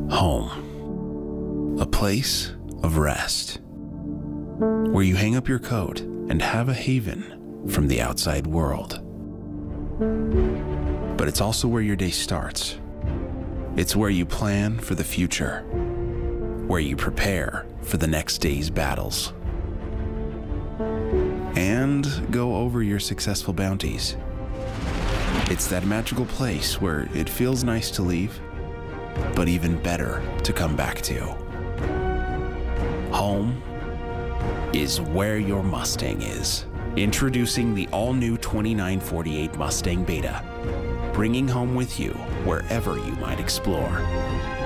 Home. A place of rest, where you hang up your coat and have a haven from the outside world. But it's also where your day starts. It's where you plan for the future, where you prepare for the next day's battles, and go over your successful bounties. It's that magical place where it feels nice to leave, but even better to come back to. Home is where your Mustang is. Introducing the all-new 2948 Mustang Beta, bringing home with you wherever you might explore.